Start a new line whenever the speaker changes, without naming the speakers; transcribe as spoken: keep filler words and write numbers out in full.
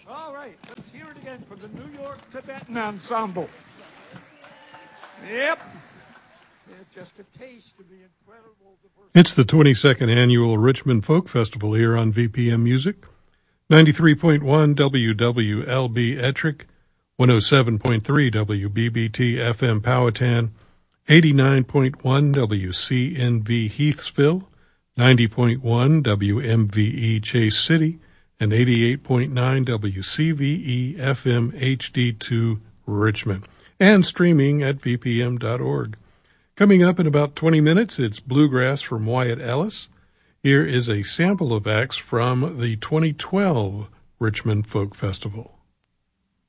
All right, let's hear it again from the New York Tibetan Ensemble. Yep. Yeah, just a taste of the incredible diversity.
It's the twenty-second Annual Richmond Folk Festival here on V P M Music. ninety-three point one W W L B Ettrick, one oh seven point three W B B T F M Powhatan, eighty-nine point one W C N V Heathsville, ninety point one W M V E Chase City, and eighty-eight point nine W C V E F M H D two Richmond, and streaming at V P M dot org. Coming up in about twenty minutes, it's Bluegrass from Wyatt Ellis. Here is a sample of acts from the twenty twelve Richmond Folk Festival.